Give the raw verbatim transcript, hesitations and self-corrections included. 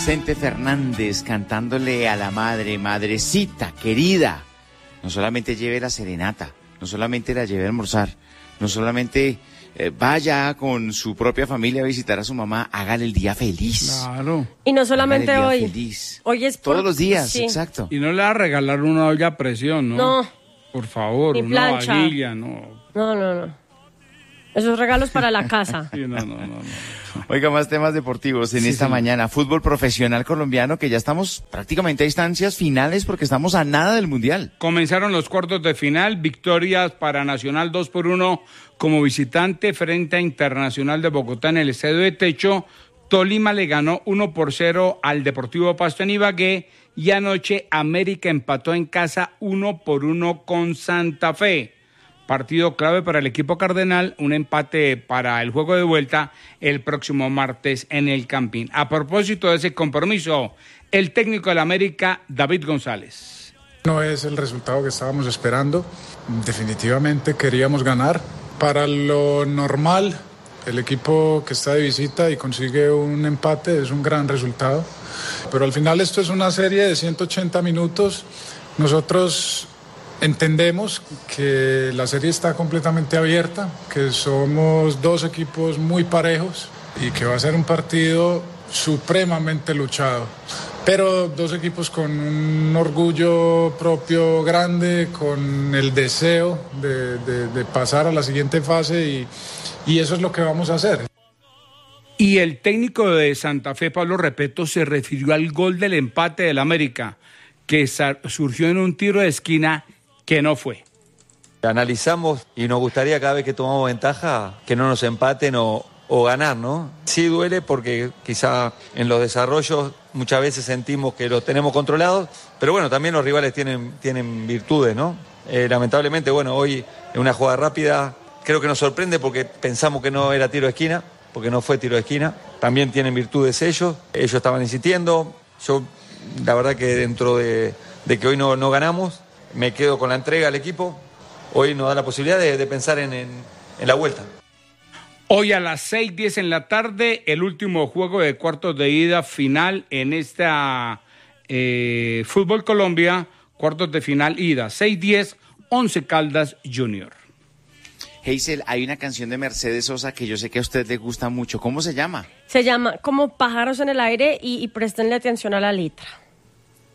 Vicente Fernández cantándole a la madre, madrecita querida, no solamente lleve la serenata, no solamente la lleve a almorzar, no solamente eh, vaya con su propia familia a visitar a su mamá, hágale el día feliz. Claro. Y no solamente Hágale el día hoy. feliz. Hoy es por- Todos los días, sí. exacto. Y no le va a regalar una olla a presión, ¿no? No, Por favor, Ni una plancha. vajilla, no. no, no, no. Esos regalos para la casa. Sí, no, no, no, no. Oiga, más temas deportivos en Sí, esta señor. mañana. Fútbol profesional colombiano, que ya estamos prácticamente a instancias finales porque estamos a nada del Mundial. Comenzaron los cuartos de final, victorias para Nacional dos por uno como visitante frente a Internacional de Bogotá en el Estadio de Techo. Tolima le ganó uno por cero al Deportivo Pasto en Ibagué y anoche América empató en casa uno por uno con Santa Fe. Partido clave para el equipo cardenal, un empate para el juego de vuelta el próximo martes en el Campín. A propósito de ese compromiso, el técnico del América, David González. No es el resultado que estábamos esperando. Definitivamente queríamos ganar. Para lo normal, el equipo que está de visita y consigue un empate es un gran resultado. Pero al final esto es una serie de ciento ochenta minutos. Nosotros entendemos que la serie está completamente abierta, que somos dos equipos muy parejos y que va a ser un partido supremamente luchado. Pero dos equipos con un orgullo propio grande, con el deseo de, de, de pasar a la siguiente fase y, y eso es lo que vamos a hacer. Y el técnico de Santa Fe, Pablo Repeto, se refirió al gol del empate del América, que sa- surgió en un tiro de esquina que no fue. Analizamos y nos gustaría cada vez que tomamos ventaja que no nos empaten o, o ganar, ¿no? Sí duele porque quizá en los desarrollos muchas veces sentimos que los tenemos controlados, pero bueno, también los rivales tienen, tienen virtudes, ¿no? Eh, lamentablemente, bueno, hoy en una jugada rápida creo que nos sorprende porque pensamos que no era tiro de esquina, porque no fue tiro de esquina. También tienen virtudes ellos, ellos estaban insistiendo. Yo, la verdad que dentro de, de que hoy no, no ganamos, me quedo con la entrega al equipo. Hoy nos da la posibilidad de, de pensar en, en, en la vuelta. Hoy a las seis diez en la tarde, el último juego de cuartos de ida final en esta eh, Fútbol Colombia, cuartos de final ida, seis diez, Once Caldas Junior. Hazel, hay una canción de Mercedes Sosa que yo sé que a usted le gusta mucho. ¿Cómo se llama? Se llama como Pájaros en el Aire y, y préstenle atención a la letra.